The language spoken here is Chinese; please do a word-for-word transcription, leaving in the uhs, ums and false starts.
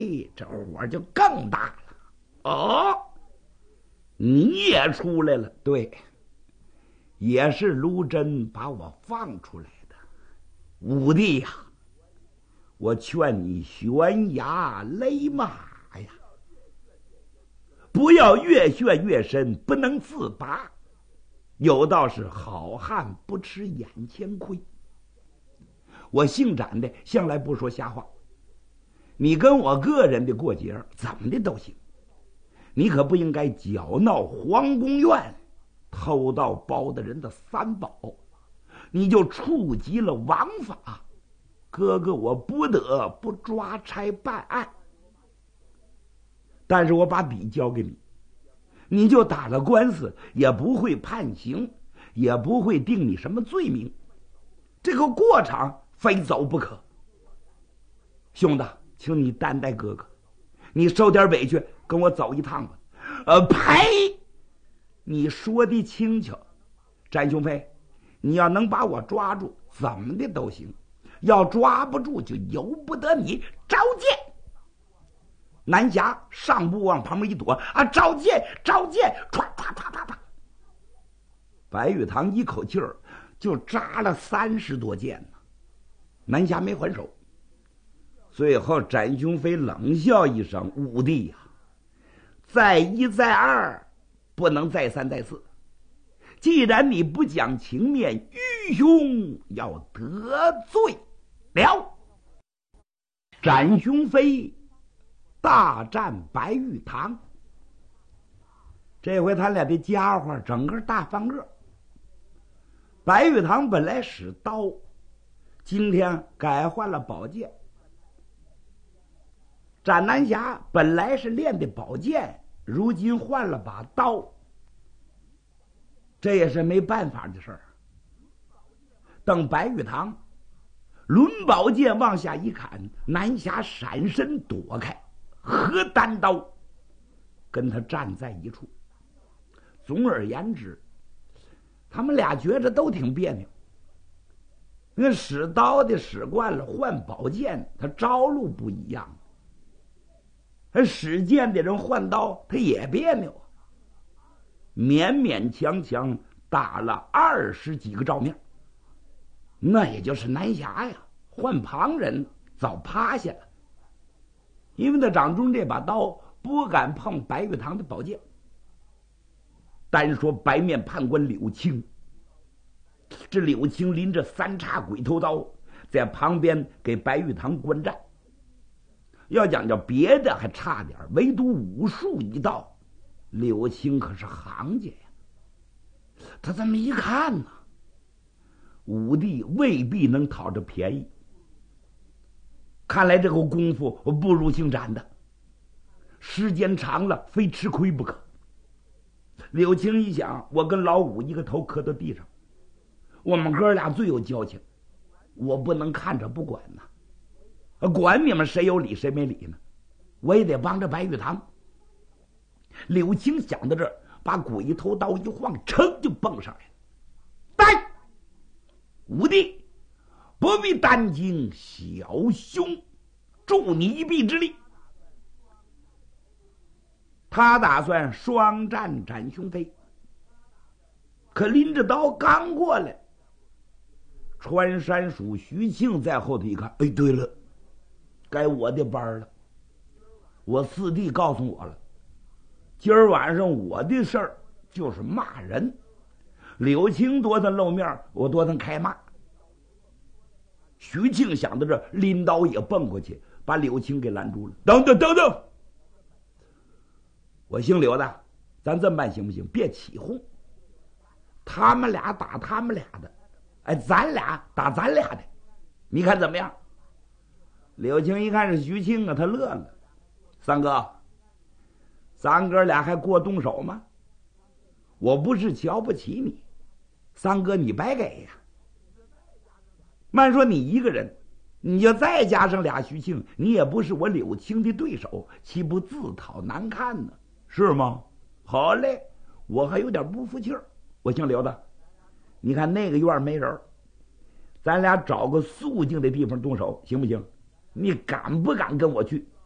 这火就更大了。哦，你也出来了？对，也是卢真把我放出来的。武帝呀，我劝你悬崖勒马呀，不要越陷越深，不能自拔。有道是好汉不吃眼前亏。我姓展的向来不说瞎话，你跟我个人的过节怎么的都行，你可不应该搅闹皇宫院，偷盗包大人的三宝，你就触及了王法。哥哥我不得不抓差办案，但是我把笔交给你，你就打了官司也不会判刑，也不会定你什么罪名，这个过场非走不可。兄弟，请你担待哥哥，你受点委屈跟我走一趟吧。呃，呸！你说的轻巧，展雄飞，你要能把我抓住，怎么的都行；要抓不住，就由不得你。召见！南侠上步往旁边一躲，啊，召见，召见！唰唰唰唰唰，白玉堂一口气儿就扎了三十多箭呢。南侠没还手。最后展雄飞冷笑一声：“武帝呀、啊，再一再二，不能再三再四。既然你不讲情面，愚兄要得罪了。”展雄飞大战白玉堂，这回他俩的家伙整个大翻个。白玉堂本来使刀，今天改换了宝剑。展南侠本来是练的宝剑，如今换了把刀，这也是没办法的事儿。等白玉堂抡宝剑往下一砍，南侠闪身躲开，合单刀跟他站在一处。总而言之，他们俩觉着都挺别扭。那使刀的使惯了，换宝剑他招路不一样。而使剑的人换刀，他也别扭，勉勉强强打了二十几个照面，那也就是南侠呀，换旁人早趴下了，因为他掌中这把刀不敢碰白玉堂的宝剑。单说白面判官柳青，这柳青拎着三叉鬼头刀在旁边给白玉堂观战。要讲究别的还差点，唯独武术一道，柳青可是行家呀。他这么一看呢，武帝未必能讨着便宜，看来这个功夫不如姓展的，时间长了非吃亏不可。柳青一想，我跟老五一个头磕到地上，我们哥俩最有交情，我不能看着不管呐。管你们谁有理谁没理呢，我也得帮着白玉堂。柳青想到这儿，把鬼头刀一晃，噌就蹦上来了。来，武帝不必担惊，小兄助你一臂之力。他打算双战展雄飞，可拎着刀刚过来，穿山鼠徐庆在后头一看，哎，对了，该我的班了。我四弟告诉我了，今儿晚上我的事儿就是骂人，柳青多他露面，我多他开骂。徐庆想到这，拎刀也蹦过去，把柳青给拦住了。等等等等，我姓刘的，咱这么办行不行？别起哄，他们俩打他们俩的，哎，咱俩打咱俩的，你看怎么样？柳青一看是徐庆啊，他乐了。三哥，咱哥俩还过动手吗？我不是瞧不起你，三哥你白给呀。慢说你一个人，你就再加上俩徐庆，你也不是我柳青的对手，岂不自讨难看呢？是吗？好嘞，我还有点不服气儿。我姓刘的，你看那个院没人，咱俩找个肃静的地方动手，行不行？你敢不敢跟我去？